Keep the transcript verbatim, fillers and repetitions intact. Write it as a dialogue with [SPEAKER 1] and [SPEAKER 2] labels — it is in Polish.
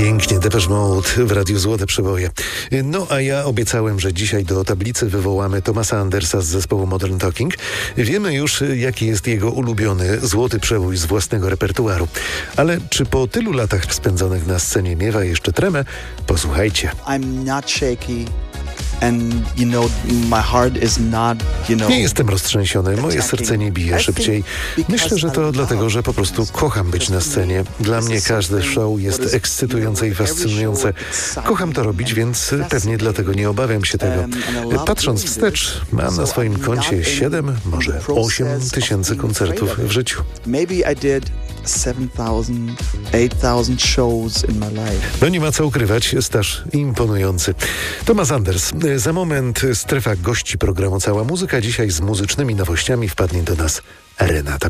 [SPEAKER 1] Pięknie, Depeche Mode w Radiu Złote Przeboje. No a ja obiecałem, że dzisiaj do tablicy wywołamy Thomasa Andersa z zespołu Modern Talking. Wiemy już, jaki jest jego ulubiony złoty przebój z własnego repertuaru. Ale czy po tylu latach spędzonych na scenie miewa jeszcze tremę? Posłuchajcie.
[SPEAKER 2] I'm not shaky. And, you know, my heart is not, you know,
[SPEAKER 1] nie jestem roztrzęsiony, moje serce nie bije szybciej. Myślę, że to dlatego, że po prostu kocham być na scenie. Dla mnie każde show jest ekscytujące i fascynujące. Kocham to robić, więc pewnie dlatego nie obawiam się tego. Patrząc wstecz, mam na swoim koncie siedem, może osiem tysięcy koncertów w życiu.
[SPEAKER 2] seven thousand, eight thousand shows in my life.
[SPEAKER 1] No nie ma co ukrywać, staż imponujący. Thomas Anders. Za moment strefa gości programu Cała Muzyka. Dzisiaj z muzycznymi nowościami wpadnie do nas Renata